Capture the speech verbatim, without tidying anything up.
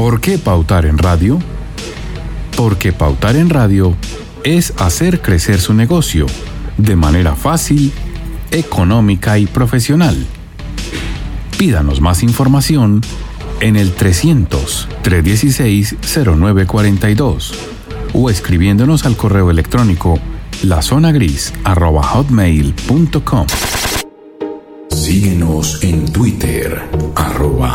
¿Por qué pautar en radio? Porque pautar en radio es hacer crecer su negocio de manera fácil, económica y profesional. Pídanos más información en el trescientos, trescientos dieciséis, cero nueve cuarenta y dos o escribiéndonos al correo electrónico lazonagris arroba hotmail punto com. Síguenos en Twitter, arroba